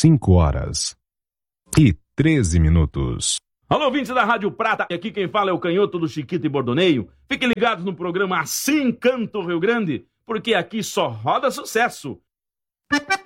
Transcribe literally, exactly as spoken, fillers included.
cinco horas e treze minutos. Alô, ouvintes da Rádio Prata, aqui quem fala é o Canhoto do Chiquito e Bordoneio. Fiquem ligados no programa Assim Canto Rio Grande, porque aqui só roda sucesso.